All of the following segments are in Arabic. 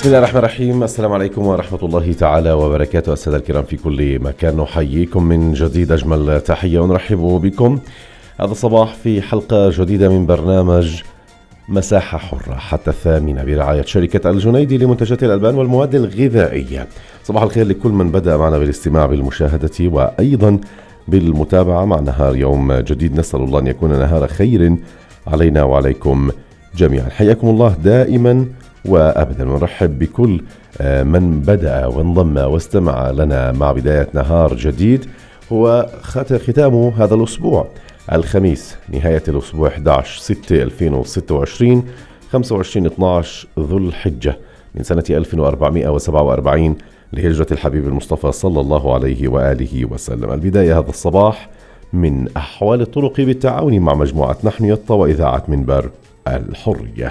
بسم الله الرحمن الرحيم. السلام عليكم ورحمة الله تعالى وبركاته. السادة الكرام في كل مكان، نحييكم من جديد أجمل تحية ونرحب بكم هذا الصباح في حلقة جديدة من برنامج مساحة حرة حتى 8 برعاية شركة الجنيدي لمنتجات الألبان والمواد الغذائية. صباح الخير لكل من بدأ معنا بالاستماع بالمشاهدة وأيضا بالمتابعة مع نهار يوم جديد. نسأل الله أن يكون نهار خير علينا وعليكم جميعا. حياكم الله دائما وأبدا. نرحب بكل من بدأ وانضم واستمع لنا مع بداية نهار جديد. هو ختام هذا الأسبوع الخميس، نهاية الأسبوع 11/6/2026 25/12 ذو الحجة من سنة 1447 لهجرة الحبيب المصطفى صلى الله عليه وآله وسلم. البداية هذا الصباح من أحوال الطرق بالتعاون مع مجموعة نحن يطا وإذاعة منبر الحرية.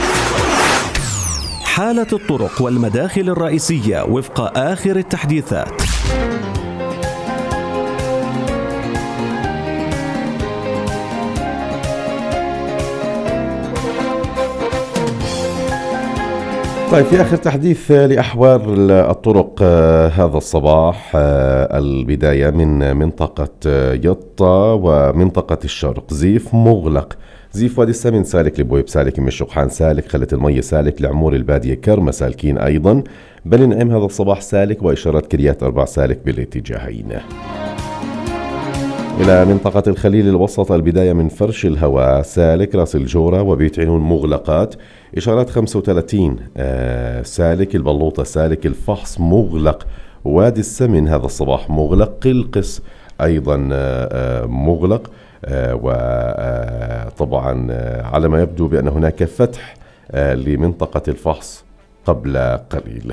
حالة الطرق والمداخل الرئيسية وفق آخر التحديثات. طيب، في آخر تحديث لأحوال الطرق هذا الصباح، البداية من منطقة يطا ومنطقة الشرق. زيف مغلق، زيف وادي السمن سالك لبويب سالك، من الشقحان سالك، خلة المية سالك، لعمور البادية كرمة سالكين أيضا، بني نعيم هذا الصباح سالك، وإشارات كريات 4 سالك بالاتجاهين. إلى منطقة الخليل الوسط، البداية من فرش الهواء سالك، راس الجورة وبيت عينون مغلقات، إشارات 35 سالك، البلوطة سالك، الفحص مغلق، وادي السمن هذا الصباح مغلق، قلقس أيضا مغلق، وطبعا على ما يبدو بأن هناك فتح لمنطقة الفحص قبل قليل.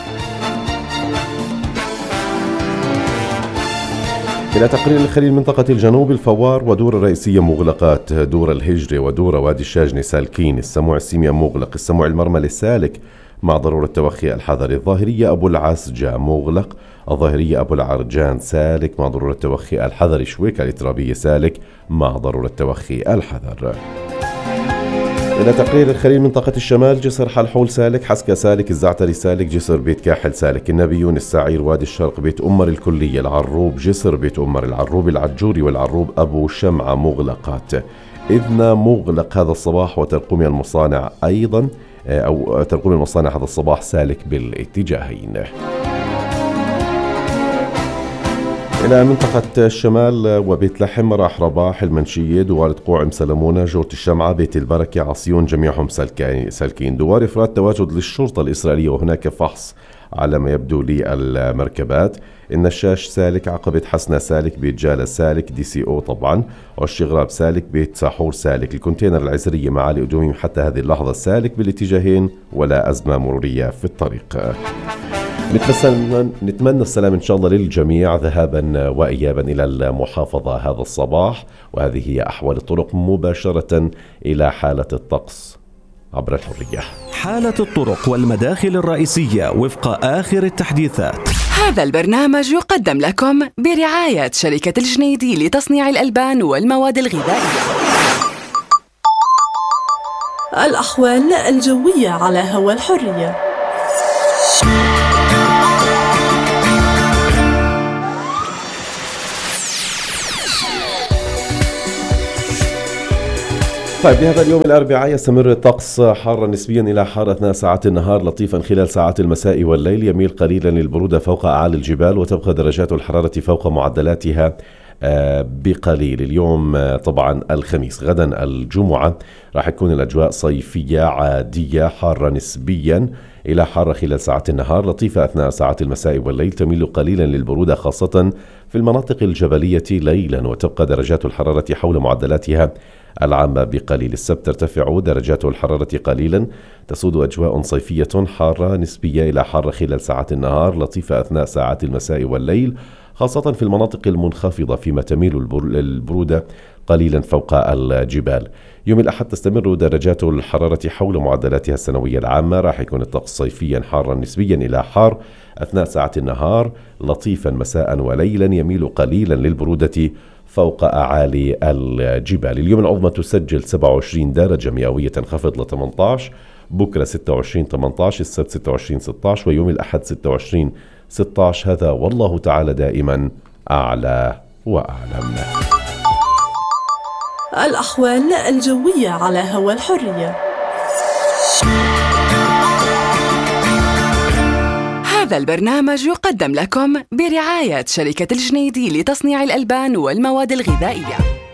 إلى تقرير الخليل منطقة الجنوب، الفوار ودور الرئيسية مغلقات، دور الهجرة ودور وادي الشاجنة سالكين، السموع السيميا مغلق، السموع المرمل سالك مع ضرورة توخي الحذر، الظاهرية أبو العسجة مغلق، الظاهرية أبو العرجان سالك مع ضرورة توخي الحذر، شويكة الإترابية سالك مع ضرورة توخي الحذر. إلى تقرير الخليل منطقة الشمال، جسر حلحول سالك، حسكة سالك، الزعتري سالك، جسر بيت كاحل سالك، النبيون السعير، وادي الشرق، بيت أمر الكلية، العروب جسر بيت أمر، العروب العجوري والعروب أبو شمعة مغلقات، إذن مغلق هذا الصباح، وترقمي المصانع أيضا أو ترقمي المصانع هذا الصباح سالك بالاتجاهين. إلى منطقة الشمال، وبيت لحم، راح رباح، المنشية، دوار تقوع، سلمونة، جورة الشمعة، بيت البركة، عصيون، جميعهم سالكين. دوار إفراد تواجد للشرطة الإسرائيلية وهناك فحص على ما يبدو للمركبات. النشاش سالك، عقبة حسنة سالك، بيت جالة سالك، دي سي او طبعا، والشغراب سالك، بيت ساحور سالك، الكونتينر العزرية معالي أدومي حتى هذه اللحظة سالك بالاتجاهين ولا أزمة مرورية في الطريق. نتمنى السلام إن شاء الله للجميع ذهابا وإيابا إلى المحافظة هذا الصباح. وهذه هي أحوال الطرق مباشرة إلى حالة الطقس عبر الحرية. حالة الطرق والمداخل الرئيسية وفق آخر التحديثات. هذا البرنامج يقدم لكم برعاية شركة الجنيدي لتصنيع الألبان والمواد الغذائية. الأحوال الجوية على هوا الحرية. طيب، بهذا اليوم الأربعاء يستمر الطقس حارا نسبيا إلى حار أثناء ساعات النهار، لطيفا خلال ساعات المساء والليل، يميل قليلا للبرودة فوق أعالي الجبال، وتبقى درجات الحرارة فوق معدلاتها بقليل. اليوم طبعا الخميس، غدا الجمعة راح تكون الأجواء صيفية عادية، حارة نسبيا إلى حارة خلال ساعات النهار، لطيفة أثناء ساعات المساء والليل، تميل قليلا للبرودة خاصة في المناطق الجبلية ليلا، وتبقى درجات الحرارة حول معدلاتها العامة بقليل. السبت ترتفع درجات الحرارة قليلا، تسود أجواء صيفية حارة نسبية إلى حارة خلال ساعات النهار، لطيفة أثناء ساعات المساء والليل، خاصة في المناطق المنخفضة فيما تميل البرودة قليلا فوق الجبال. يوم الأحد تستمر درجات الحرارة حول معدلاتها السنوية العامة، راح يكون الطقس صيفيا حارا نسبيا إلى حار أثناء ساعات النهار، لطيفا مساء وليلا، يميل قليلا للبرودة فوق أعالي الجبال. اليوم العظمى تسجل 27 درجة مئوية، تنخفض ل 18، بكرة 26/18، السبت 26/16، ويوم الأحد 26/16. هذا والله تعالى دائما أعلى وأعلم. الأحوال الجوية على هوا الحرية. هذا البرنامج يقدم لكم برعاية شركة الجنيدي لتصنيع الألبان والمواد الغذائية.